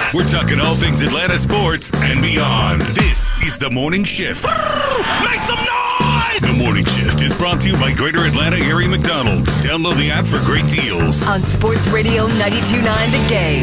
We're talking all things Atlanta sports and beyond. This is The Morning Shift. Make some noise! The Morning Shift is brought to you by Greater Atlanta Area McDonald's. Download the app for great deals. On Sports Radio 92.9 The Game.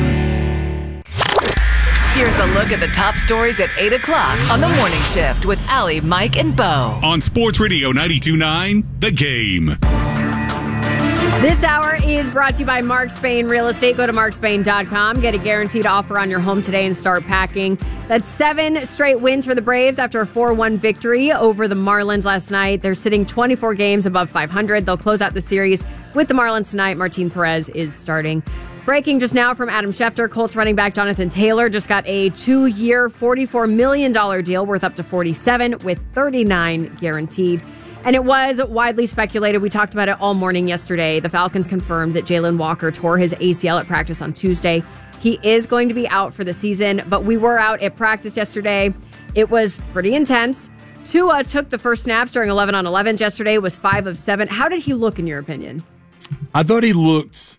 Here's a look at the top stories at 8 o'clock on The Morning Shift with Allie, Mike, and Bo. On Sports Radio 92.9 The Game. This hour is brought to you by Mark Spain Real Estate. Go to markspain.com. Get a guaranteed offer on your home today and start packing. That's 7 straight wins for the Braves after a 4-1 victory over the Marlins last night. They're sitting 24 games above 500. They'll close out the series with the Marlins tonight. Martin Perez is starting. Breaking just now from Adam Schefter, Colts running back Jonathan Taylor just got a 2-year, $44 million deal worth up to $47 with $39 guaranteed. And it was widely speculated. We talked about it all morning yesterday. The Falcons confirmed that Jalen Walker tore his ACL at practice on Tuesday. He is going to be out for the season, but we were out at practice yesterday. It was pretty intense. Tua took the first snaps during 11-on-11 yesterday, was 5 of 7. How did he look in your opinion? I thought he looked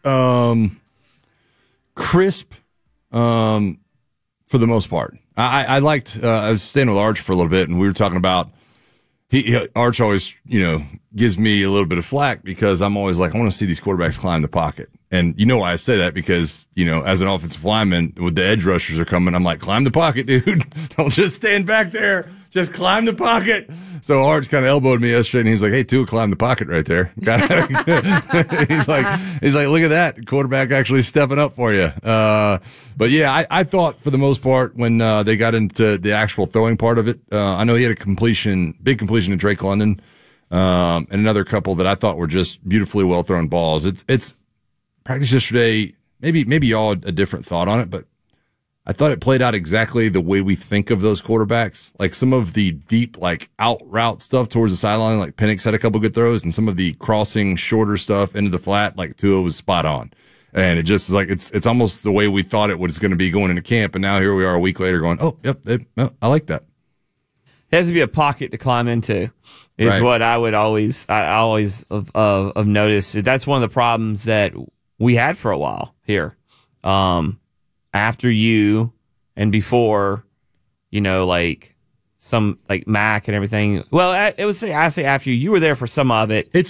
crisp for the most part. I liked, I was staying with Arch for a little bit, and we were talking about, Arch always, gives me a little bit of flack because I'm always like, I want to see these quarterbacks climb the pocket. And you know why I say that? Because, as an offensive lineman, when the edge rushers are coming, I'm like, climb the pocket, dude. Don't just stand back there. Just climb the pocket. So Arch kind of elbowed me yesterday, and he was like, hey, Tua, climb the pocket right there. he's like, look at that. Quarterback actually stepping up for you. But yeah, I thought for the most part when they got into the actual throwing part of it, I know he had a big completion to Drake London, and another couple that I thought were just beautifully well thrown balls. It's practice yesterday. Maybe y'all had a different thought on it, but I thought it played out exactly the way we think of those quarterbacks. Like some of the deep, out route stuff towards the sideline, like Penix had a couple good throws, and some of the crossing shorter stuff into the flat, like Tua was spot on. And it just is like, it's almost the way we thought it was going to be going into camp. And now here we are a week later going, oh, yep, I like that. It has to be a pocket to climb into is right. What I always have noticed. That's one of the problems that we had for a while here. After you and before, some Mac and everything. Well, I say after you were there for some of it. That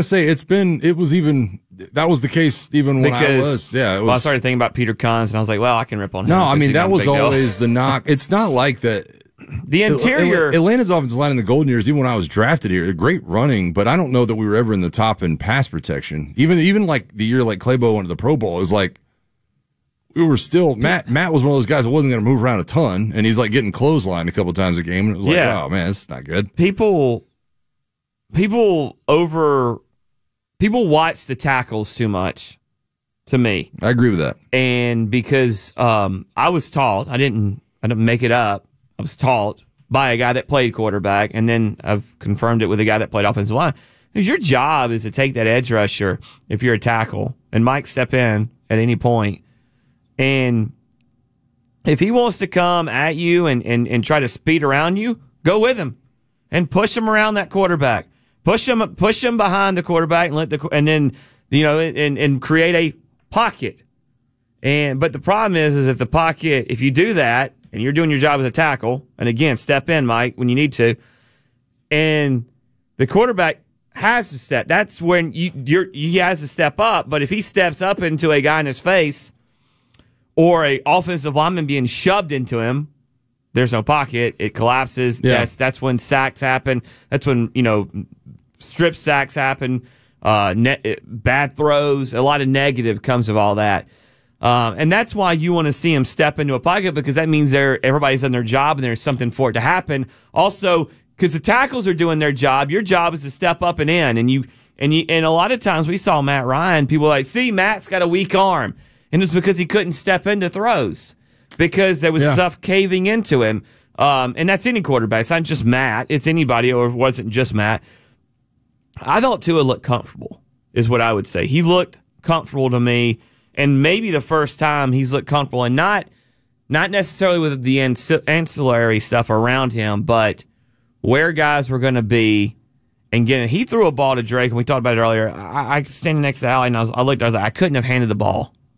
was the case even when I was. Yeah. I started thinking about Peter Cons and I was like, well, I can rip on him. No, I mean, that was always the knock. It's not like that. The interior. Atlanta's offensive line in the golden years, even when I was drafted here, great running, but I don't know that we were ever in the top in pass protection. Even like the year Claybo went to the Pro Bowl, it was like, we were still, Matt was one of those guys that wasn't going to move around a ton, and he's getting clotheslined a couple times a game, and it was oh man, it's not good. People watch the tackles too much, to me. I agree with that. And because I was taught, I didn't make it up, I was taught by a guy that played quarterback, and then I've confirmed it with a guy that played offensive line. Your job is to take that edge rusher if you're a tackle, and Mike step in at any point. And if he wants to come at you and try to speed around you, go with him and push him around that quarterback. Push him behind the quarterback and then create a pocket. But the problem is if the pocket, if you do that and you're doing your job as a tackle, and again, step in, Mike, when you need to, and the quarterback has to step, that's when he has to step up. But if he steps up into a guy in his face, or a offensive lineman being shoved into him, there's no pocket. It collapses. Yeah. That's when sacks happen. That's when, strip sacks happen, bad throws. A lot of negative comes of all that. And that's why you want to see him step into a pocket, because that means everybody's done their job and there's something for it to happen. Also, because the tackles are doing their job, your job is to step up and in. And a lot of times we saw Matt Ryan, people were like, see, Matt's got a weak arm. And it's because he couldn't step into throws because there was stuff caving into him. And that's any quarterback. It's not just Matt. It's anybody, or it wasn't just Matt. I thought Tua looked comfortable, is what I would say. He looked comfortable to me, and maybe the first time he's looked comfortable, and not necessarily with the ancillary stuff around him, but where guys were going to be. And again, he threw a ball to Drake, and we talked about it earlier. I standing next to Allie, and I looked, I was like, I couldn't have handed the ball